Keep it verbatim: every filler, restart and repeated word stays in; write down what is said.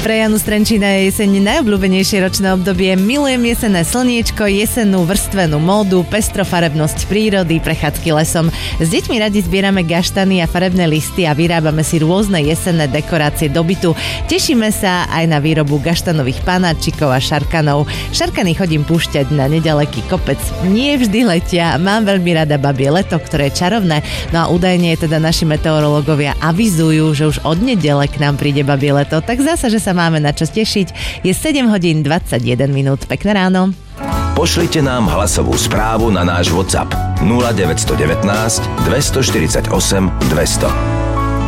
Pre Janu z Trenčína je jeseň najobľúbenejšie ročné obdobie. Milujem jesenné slniečko, jesennú vrstvenú módu, pestrofarebnosť prírody, prechádzky lesom. S deťmi radi zbierame gaštany a farebné listy a vyrábame si rôzne jesenné dekorácie do bytu. Tešíme sa aj na výrobu gaštanových panáčikov a šarkanov. Šarkany chodím púšťať na nedaleký kopec. Nie vždy letia. Mám veľmi rada babie leto, ktoré je čarovné. No a údajne teda naši meteorológovia avizujú, že už od nedele k nám príde babie leto. Tak zasa, že sa máme na čo tešiť. Je sedem hodín dvadsaťjeden minút. Pekné ráno. Pošlite nám hlasovú správu na náš WhatsApp nula deväť jedna deväť, dva štyri osem, dvesto.